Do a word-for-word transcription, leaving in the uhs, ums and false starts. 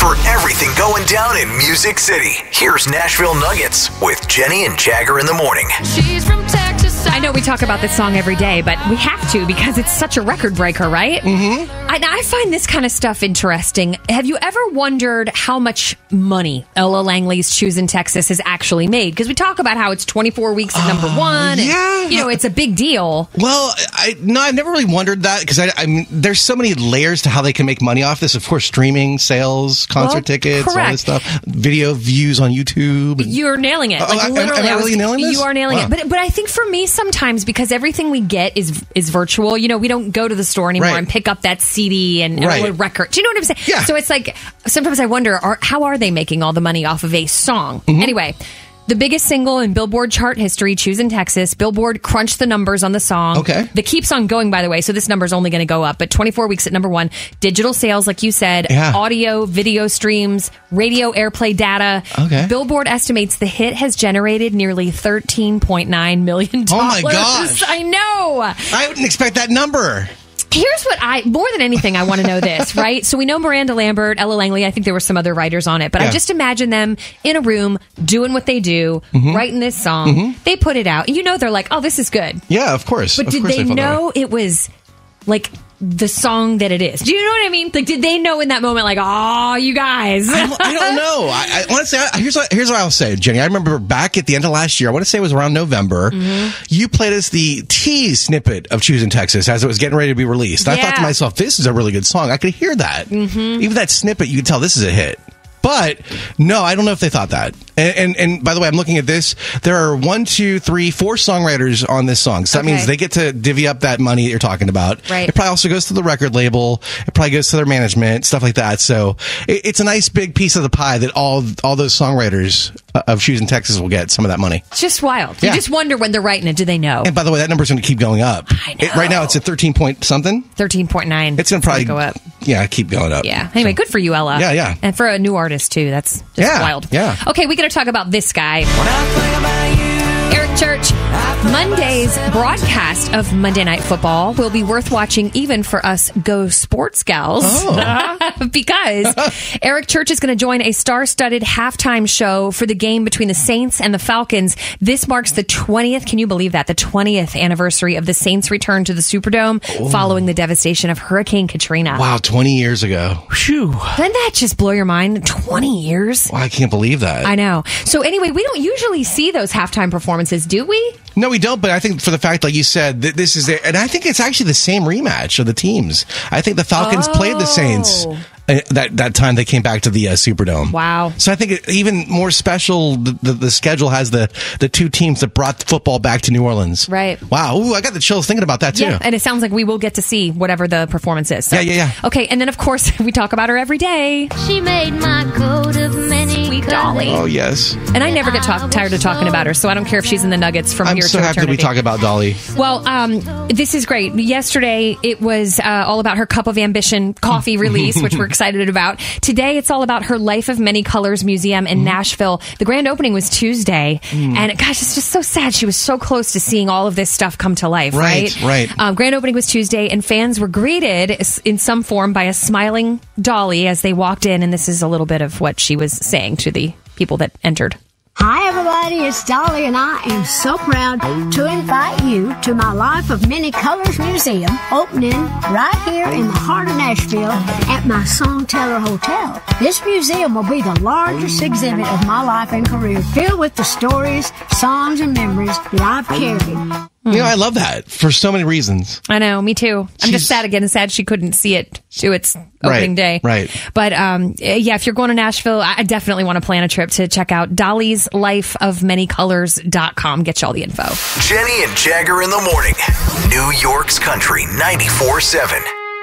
for everything going down in Music City. Here's Nashville Nuggets with Jenny and Jagger in the morning. She's from Texas. I know we talk about this song every day, but we have to because it's such a record breaker, right? Mm-hmm. I, I find this kind of stuff interesting. Have you ever wondered how much money Ella Langley's Choosing Texas has actually made? Because we talk about how it's twenty-four weeks at number uh, one. Yeah. And, you know, it's a big deal. Well, I no, I've never really wondered that because I, I mean, there's so many layers to how they can make money off this. Of course, streaming, sales, concert well, tickets, correct. all this stuff, video views on YouTube. And, You're nailing it. Oh, Like I, literally, am I I was, really nailing this? You are nailing wow. it. But but I think for me, sometimes because everything we get is is virtual. You know, we don't go to the store anymore right. and pick up that C D and, and right. a record. Do you know what I'm saying? Yeah. So it's like sometimes I wonder, are, how are they making all the money off of a song? Mm-hmm. Anyway. The biggest single in Billboard chart history, Choosing Texas. Billboard crunched the numbers on the song. Okay. That keeps on going, by the way, so this number is only going to go up. But twenty-four weeks at number one. Digital sales, like you said. Yeah. Audio, video streams, radio airplay data. Okay. Billboard estimates the hit has generated nearly thirteen point nine million dollars. Oh, my gosh. I know. I wouldn't expect that number. Here's what I, more than anything, I want to know this, right? So we know Miranda Lambert, Ella Langley, I think there were some other writers on it, but yeah. I just imagine them in a room doing what they do, mm-hmm. writing this song. Mm-hmm. They put it out. And you know, they're like, oh, this is good. Yeah, of course. But of did course they, they know it was like the song that it is? Do you know what I mean? Like, did they know in that moment, like, oh, you guys? I don't, I don't know. I, I honestly, I, here's what here's what I'll say, Jenny. I remember back at the end of last year, I want to say it was around November, mm-hmm. you played us the tease snippet of Choosing Texas as it was getting ready to be released. Yeah. I thought to myself, this is a really good song. I could hear that. Mm-hmm. Even that snippet, you could tell this is a hit. But no, I don't know if they thought that. And, and and by the way, I'm looking at this. There are one, two, three, four songwriters on this song. So that okay. means they get to divvy up that money that you're talking about. Right. It probably also goes to the record label. It probably goes to their management, stuff like that. So it, it's a nice big piece of the pie that all all those songwriters of Choosing Texas will get some of that money. It's just wild. Yeah. You just wonder when they're writing it. Do they know? And by the way, that number's going to keep going up. I know. It, right now, it's at thirteen point something. thirteen point nine. It's going to probably go up. Yeah, keep going up. Yeah. Anyway, good for you, Ella. Yeah, yeah. And for a new artist, too. That's just yeah, wild. Yeah. Okay, we got to talk about this guy. Eric Church. Monday's broadcast of Monday Night Football will be worth watching even for us Go Sports gals. Oh. Because Eric Church is going to join a star-studded halftime show for the game between the Saints and the Falcons. This marks the twentieth, can you believe that? The twentieth anniversary of the Saints' return to the Superdome oh. following the devastation of Hurricane Katrina. Wow, twenty years ago. Phew. Doesn't that just blow your mind? twenty years? Wow, I can't believe that. I know. So anyway, we don't usually see those halftime performances, do we? No, we don't, but I think for the fact, like you said, that this is there, and I think it's actually the same rematch of the teams. I think the Falcons oh. played the Saints uh, that that time they came back to the uh, Superdome. Wow. So I think it, even more special, the, the, the schedule has the, the two teams that brought football back to New Orleans. Right. Wow. Ooh, I got the chills thinking about that, too. Yeah, and it sounds like we will get to see whatever the performance is. So. Yeah, yeah, yeah. Okay, and then, of course, we talk about her every day. She made my coat of many Sweet Dolly. Oh, yes. And I never get talk- tired of talking about her, so I don't care if she's in the Nuggets from I'm here so to happy eternity. to be talking about Dolly. Well, um, this is great. Yesterday, it was uh, all about her Cup of Ambition coffee release, which we're excited about. Today, it's all about her Life of Many Colors Museum in mm. Nashville. The grand opening was Tuesday, mm. and gosh, it's just so sad. She was so close to seeing all of this stuff come to life, right? Right, right. Um, grand opening was Tuesday, and fans were greeted in some form by a smiling Dolly as they walked in, and this is a little bit of what she was saying to the people that entered. Hi everybody, it's Dolly and I am so proud to invite you to my Life of Many Colors Museum opening right here in the heart of Nashville at my Songteller Hotel. This museum will be the largest exhibit of my life and career, filled with the stories, songs, and memories that I've carried. You know, I love that for so many reasons. I know, me too. I'm She's, just sad again, sad she couldn't see it to its opening right, day. Right. But um, yeah, if you're going to Nashville, I definitely want to plan a trip to check out Dolly's Life of Many Colors dot com. Get you all the info. Jenny and Jagger in the morning. New York's Country ninety-four seven.